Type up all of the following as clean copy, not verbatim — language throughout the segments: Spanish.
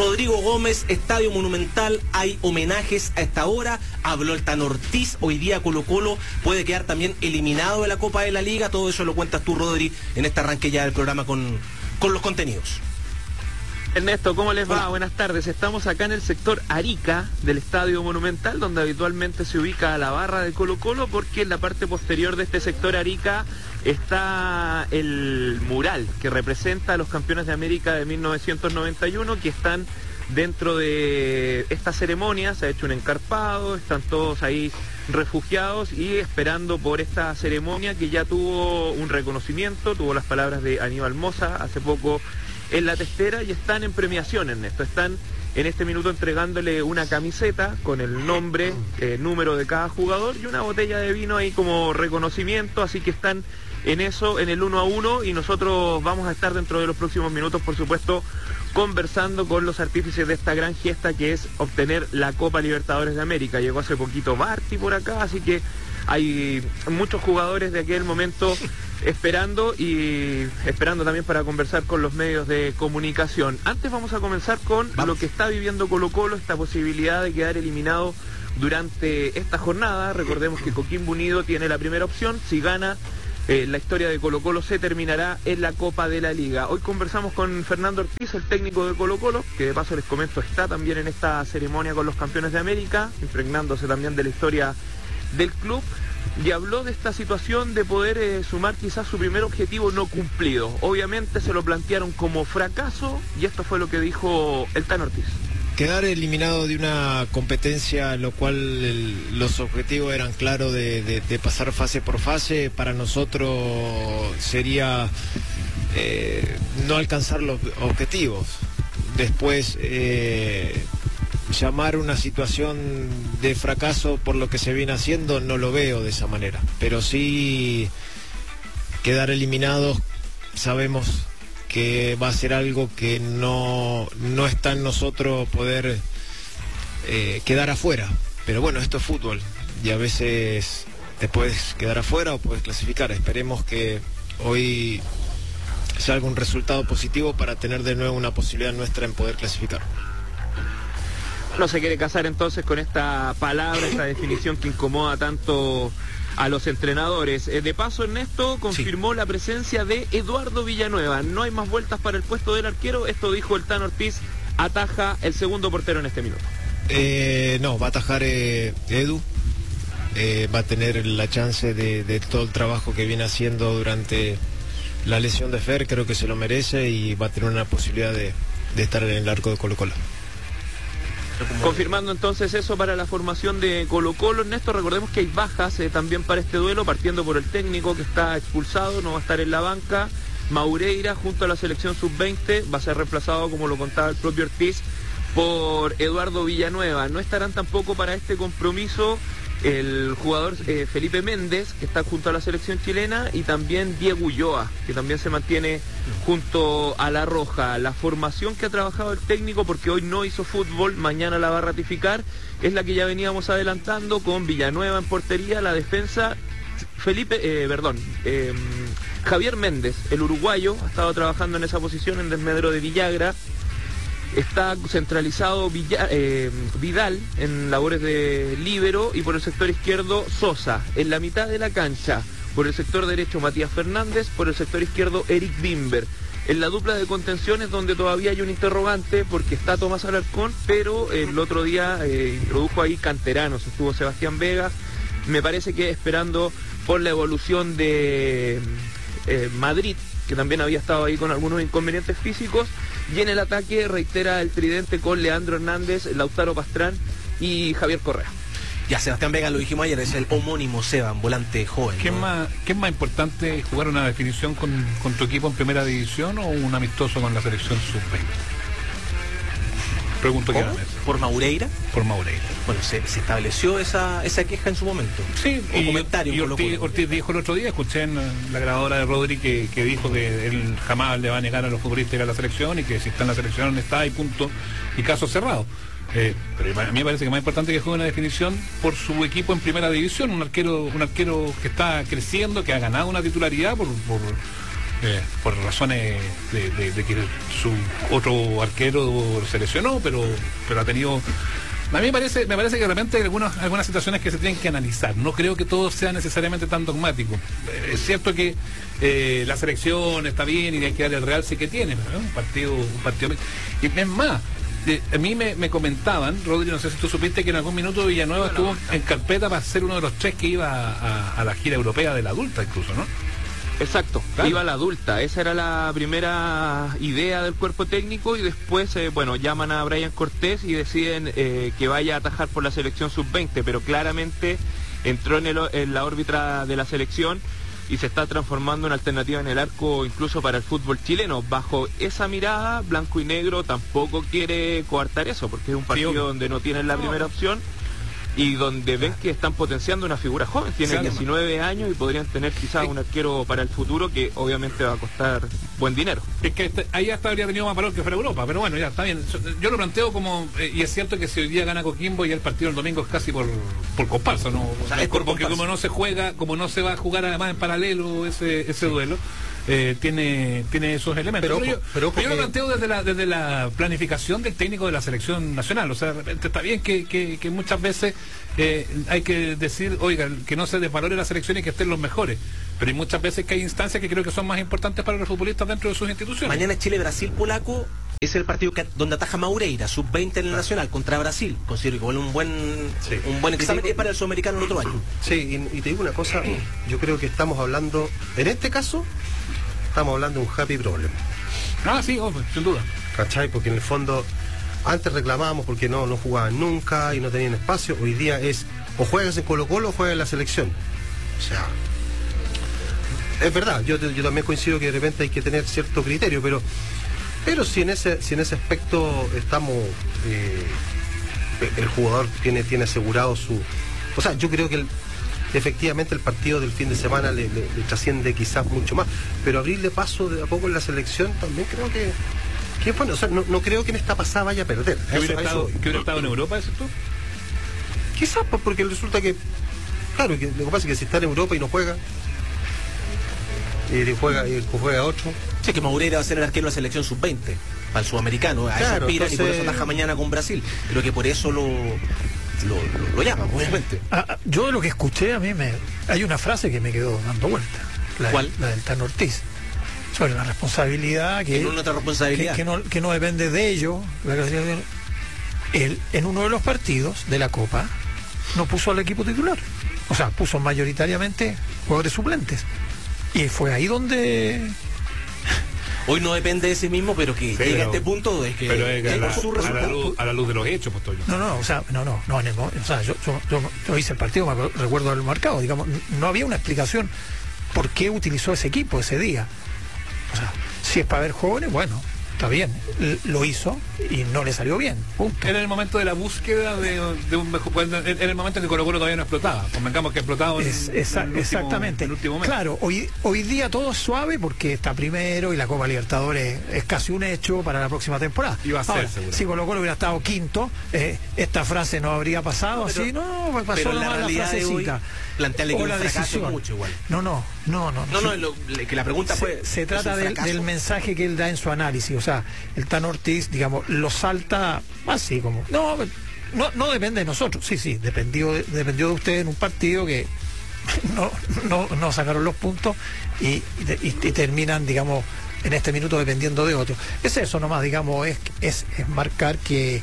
Rodrigo Gómez, Estadio Monumental, hay homenajes a esta hora. Habló el Tano Ortiz. Hoy día Colo-Colo puede quedar también eliminado de la Copa de la Liga. Todo eso lo cuentas tú, Rodri, en este arranque ya del programa con los contenidos. Ernesto, ¿cómo les va? Buenas tardes. Estamos acá en el sector Arica del Estadio Monumental, donde habitualmente se ubica la barra de Colo-Colo, porque en la parte posterior de este sector Arica está el mural que representa a los campeones de América de 1991, que están dentro de esta ceremonia. Se ha hecho un encarpado, están todos ahí refugiados y esperando por esta ceremonia que ya tuvo un reconocimiento, tuvo las palabras de Aníbal Mosa hace poco en la testera, y están en premiación, Ernesto. Están en este minuto entregándole una camiseta con el nombre, número de cada jugador y una botella de vino ahí como reconocimiento, así que están en eso, en el 1-1, y nosotros vamos a estar dentro de los próximos minutos, por supuesto, conversando con los artífices de esta gran gesta que es obtener la Copa Libertadores de América. Llegó hace poquito Barty por acá, así que hay muchos jugadores de aquel momento esperando también para conversar con los medios de comunicación. Antes vamos a comenzar con lo que está viviendo Colo-Colo, esta posibilidad de quedar eliminado durante esta jornada. Recordemos que Coquimbo Unido tiene la primera opción. Si gana, la historia de Colo-Colo se terminará en la Copa de la Liga. Hoy conversamos con Fernando Ortiz, el técnico de Colo-Colo, que de paso les comento está también en esta ceremonia con los campeones de América, impregnándose también de la historia del club, y habló de esta situación de poder sumar quizás su primer objetivo no cumplido. Obviamente se lo plantearon como fracaso, y esto fue lo que dijo el Tano Ortiz. Quedar eliminado de una competencia, lo cual los objetivos eran claros de pasar fase por fase, para nosotros sería no alcanzar los objetivos. Después llamar una situación de fracaso por lo que se viene haciendo, no lo veo de esa manera, pero sí quedar eliminados sabemos que va a ser algo que no está en nosotros poder quedar afuera, pero bueno, esto es fútbol y a veces te puedes quedar afuera o puedes clasificar. Esperemos que hoy salga un resultado positivo para tener de nuevo una posibilidad nuestra en poder clasificar. No se quiere casar entonces con esta palabra, esta definición que incomoda tanto a los entrenadores. De paso, Ernesto confirmó la presencia de Eduardo Villanueva. No hay más vueltas para el puesto del arquero. Esto dijo el Tano Ortiz. Ataja el segundo portero en este minuto. No, va a atajar Edu. Va a tener la chance de todo el trabajo que viene haciendo durante la lesión de Fer. Creo que se lo merece y va a tener una posibilidad de estar en el arco de Colo-Colo. Confirmando entonces eso para la formación de Colo-Colo. Ernesto, recordemos que hay bajas también para este duelo, partiendo por el técnico que está expulsado, no va a estar en la banca. Maureira, junto a la selección sub-20, va a ser reemplazado, como lo contaba el propio Ortiz, por Eduardo Villanueva. No estarán tampoco para este compromiso el jugador Felipe Méndez, que está junto a la selección chilena, y también Diego Ulloa, que también se mantiene junto a la Roja. La formación que ha trabajado el técnico, porque hoy no hizo fútbol, mañana la va a ratificar, es la que ya veníamos adelantando, con Villanueva en portería, la defensa Javier Méndez, el uruguayo, ha estado trabajando en esa posición en desmedro de Villagra. Está centralizado Vidal en labores de líbero, y por el sector izquierdo Sosa. En la mitad de la cancha, por el sector derecho Matías Fernández, por el sector izquierdo Eric Bimber. En la dupla de contenciones, donde todavía hay un interrogante, porque está Tomás Alarcón, pero el otro día introdujo ahí canteranos, estuvo Sebastián Vega. Me parece que esperando por la evolución de Madrid, que también había estado ahí con algunos inconvenientes físicos. Y en el ataque reitera el tridente con Leandro Hernández, Lautaro Pastrán y Javier Correa. Ya, Sebastián Vega, lo dijimos ayer, es el homónimo Seban, volante joven. ¿Qué es más importante, jugar una definición con tu equipo en primera división o un amistoso con la selección sub-20? Pregunto que ¿Por Maureira? Por Maureira. Bueno, se estableció esa queja en su momento. Sí, un comentario. Y Ortiz dijo el otro día, escuché en la grabadora de Rodri que dijo que él jamás le va a negar a los futbolistas a la selección, y que si está en la selección está y punto, y caso cerrado. Pero a mí me parece que más importante que juegue una definición por su equipo en primera división, un arquero que está creciendo, que ha ganado una titularidad por razones de que su otro arquero se lesionó, pero ha tenido... A mí me parece que de repente hay algunas situaciones que se tienen que analizar. No creo que todo sea necesariamente tan dogmático. Es cierto que la selección está bien y hay que darle el Real sí que tiene, ¿no? Un partido. Y es más, a mí me comentaban, Rodri, no sé si tú supiste que en algún minuto Villanueva estuvo en carpeta para ser uno de los 3 que iba a la gira europea de la adulta incluso, ¿no? Exacto, claro. Iba a la adulta, esa era la primera idea del cuerpo técnico y después, llaman a Brian Cortés y deciden que vaya a atajar por la selección sub-20, pero claramente entró en la órbita de la selección y se está transformando en alternativa en el arco incluso para el fútbol chileno. Bajo esa mirada, Blanco y Negro tampoco quiere coartar eso, porque es un partido donde no tienen la primera opción y donde ven que están potenciando una figura joven. Tiene 19 años y podrían tener quizás un arquero para el futuro que obviamente va a costar buen dinero. Es que ahí hasta habría tenido más valor que fuera Europa, pero bueno, ya está bien. Yo lo planteo como, y es cierto que si hoy día gana Coquimbo y el partido el domingo es casi por comparsa, ¿no? O sea, porque como no se juega, como no se va a jugar además en paralelo ese duelo, tiene esos elementos. Pero yo lo planteo desde la planificación del técnico de la selección nacional. O sea, de repente está bien que muchas veces hay que decir, oiga, que no se desvalore la selección y que estén los mejores. Pero hay muchas veces que hay instancias que creo que son más importantes para los futbolistas dentro de sus instituciones. Mañana es Chile-Brasil, polaco. Es el partido donde ataja Maureira, sub-20 en el Nacional, contra Brasil. Considero que un buen examen es para el sudamericano el otro año. Sí, y te digo una cosa, yo creo que estamos hablando, en este caso, estamos hablando de un happy problem. Sí, sin duda. ¿Cachai? Porque en el fondo, antes reclamábamos porque no jugaban nunca y no tenían espacio. Hoy día es, o juegas en Colo-Colo o juegas en la selección. O sea, es verdad, yo también coincido que de repente hay que tener cierto criterio, pero si en ese aspecto estamos, el jugador tiene asegurado su... O sea, yo creo que efectivamente el partido del fin de semana le trasciende quizás mucho más, pero abrirle paso de a poco en la selección también creo que es bueno. O sea, no creo que en esta pasada vaya a perder. ¿Que hubiera estado en Europa, dices tú? Quizás porque resulta que, claro, que lo que pasa es que si está en Europa y no juega, y juega 8. Sí, que Maureira va a ser el arquero de la selección sub-20 para el sudamericano, a eso aspiran, entonces... y por eso ataja mañana con Brasil. Creo que por eso lo llaman, obviamente. Yo de lo que escuché, hay una frase que me quedó dando vuelta. ¿Cuál? La del Tan Ortiz. Sobre la responsabilidad que no depende de ellos. Él, en uno de los partidos de la Copa, no puso al equipo titular. O sea, puso mayoritariamente jugadores suplentes. Y fue ahí donde... Hoy no depende de sí mismo, pero que llega a este punto es que... Pero a la luz de los hechos, pues, Toño. No, en el momento, o sea, yo hice el partido, recuerdo haberlo marcado, digamos, no había una explicación por qué utilizó ese equipo ese día. O sea, si es para ver jóvenes, bueno, está bien, lo hizo y no le salió bien, punto. Era el momento de la búsqueda de un mejor, era el momento en que Colo-Colo todavía no explotaba, convengamos que explotaba exactamente. En el último mes. Claro, hoy día todo es suave porque está primero y la Copa Libertadores es casi un hecho para la próxima temporada. Iba a ser, ahora, seguro. si Colo-Colo hubiera estado quinto, esta frase no habría pasado así, pasó nomás la frasecita. Plantearle que un fracaso mucho igual. No, que la pregunta se trata del mensaje que él da en su análisis. O sea, el Tan Ortiz, digamos, lo salta así como no depende de nosotros. Sí, dependió de ustedes en un partido que no sacaron los puntos y terminan, digamos, en este minuto dependiendo de otros. Es eso nomás, digamos, es marcar que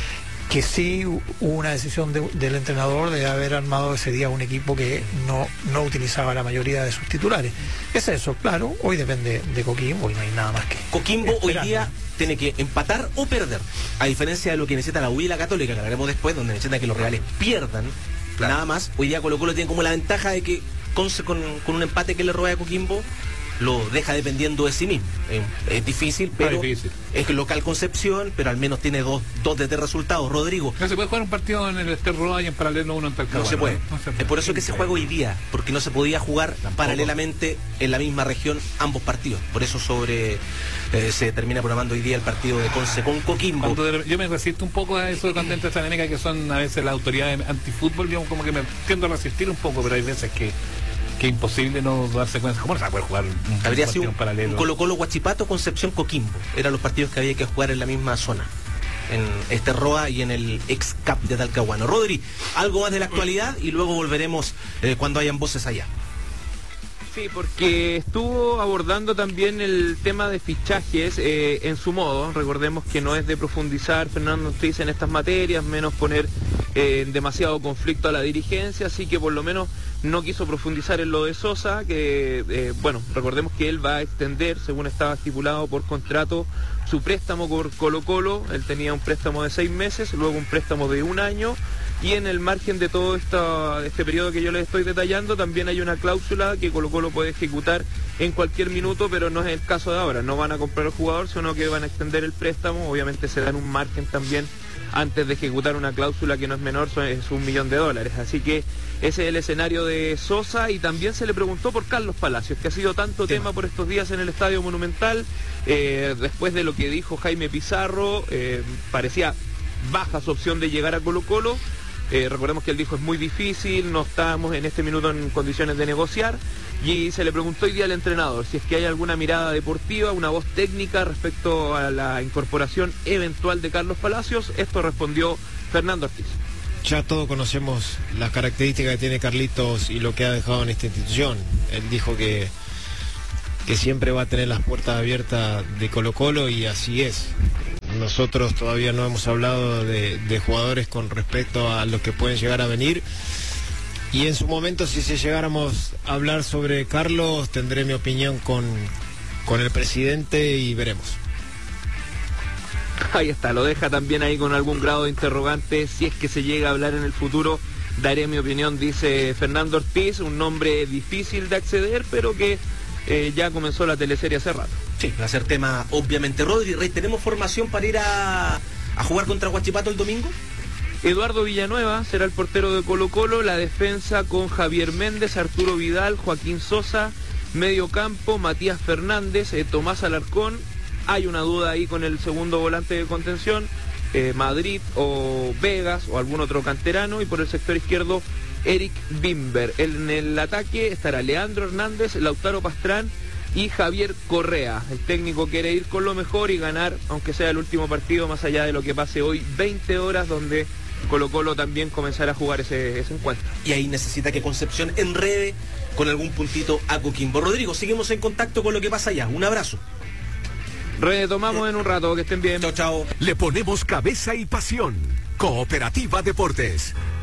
sí hubo una decisión del entrenador de haber armado ese día un equipo que no utilizaba la mayoría de sus titulares. Es eso, claro, hoy depende de Coquimbo y no hay nada más que... Coquimbo hoy día tiene que empatar o perder, a diferencia de lo que necesita la U y la Católica, que hablaremos después, donde necesita que los rivales pierdan, nada más. Hoy día Colo-Colo tiene como la ventaja de que con un empate que le roba a Coquimbo, lo deja dependiendo de sí mismo. Es difícil, pero es local Concepción, pero al menos tiene dos de 3 resultados. Rodrigo. No se puede jugar un partido en el Ester Roa y en paralelo uno en Talcahuano. No se puede. Es por eso que se juega hoy día, porque no se podía jugar paralelamente en la misma región ambos partidos. Por eso se termina programando hoy día el partido de Conce con Coquimbo. Yo me resisto un poco a eso de esta dinámica que son a veces las autoridades antifútbol. Yo como que me tiendo a resistir un poco, pero hay veces que que es imposible no darse cuenta. ¿Cómo no se va a poder jugar un Habría partido sido en paralelo? un Colo-Colo Huachipato, Concepción Coquimbo. Eran los partidos que había que jugar en la misma zona, en este ROA y en el ex CAP de Talcahuano. Rodri, algo más de la actualidad y luego volveremos cuando hayan voces allá. Sí, porque estuvo abordando también el tema de fichajes en su modo. Recordemos que no es de profundizar Fernando Ortiz en estas materias, menos poner en demasiado conflicto a la dirigencia, así que por lo menos no quiso profundizar en lo de Sosa, que bueno, recordemos que él va a extender, según estaba estipulado por contrato, su préstamo por Colo-Colo. Él tenía un préstamo de 6 meses, luego un préstamo de 1 año, y en el margen de todo este periodo que yo les estoy detallando también hay una cláusula que Colo-Colo puede ejecutar en cualquier minuto, pero no es el caso de ahora. No van a comprar al jugador, sino que van a extender el préstamo. Obviamente se dan un margen también antes de ejecutar una cláusula que no es menor, es $1 millón. Así que ese es el escenario de Sosa. Y también se le preguntó por Carlos Palacios, que ha sido tanto tema por estos días en el Estadio Monumental. Después de lo que dijo Jaime Pizarro, parecía baja su opción de llegar a Colo-Colo. Recordemos que él dijo: es muy difícil, no estamos en este minuto en condiciones de negociar. Y se le preguntó hoy día al entrenador si es que hay alguna mirada deportiva, una voz técnica respecto a la incorporación eventual de Carlos Palacios. Esto respondió Fernando Ortiz. Ya todos conocemos las características que tiene Carlitos y lo que ha dejado en esta institución. Él dijo que siempre va a tener las puertas abiertas de Colo-Colo, y así es. Nosotros todavía no hemos hablado de jugadores con respecto a los que pueden llegar a venir, y en su momento, si llegáramos a hablar sobre Carlos, tendré mi opinión con el presidente y veremos. Ahí está, lo deja también ahí con algún grado de interrogante. Si es que se llega a hablar en el futuro, daré mi opinión, dice Fernando Ortiz. Un nombre difícil de acceder, pero que ya comenzó la teleserie hace rato. Sí, va a ser tema, obviamente. Rodri, ¿tenemos formación para ir a jugar contra Huachipato el domingo? Eduardo Villanueva será el portero de Colo-Colo, la defensa con Javier Méndez, Arturo Vidal, Joaquín Sosa, medio campo, Matías Fernández, Tomás Alarcón. Hay una duda ahí con el segundo volante de contención, Madrid o Vegas o algún otro canterano, y por el sector izquierdo Eric Bimber. En el ataque estará Leandro Hernández, Lautaro Pastrán y Javier Correa. El técnico quiere ir con lo mejor y ganar, aunque sea el último partido, más allá de lo que pase hoy, 20 horas, donde Colo-Colo también comenzará a jugar ese encuentro. Y ahí necesita que Concepción enrede con algún puntito a Coquimbo. Rodrigo, seguimos en contacto con lo que pasa allá. Un abrazo. Retomamos en un rato, que estén bien. Chao, chao. Le ponemos cabeza y pasión. Cooperativa Deportes.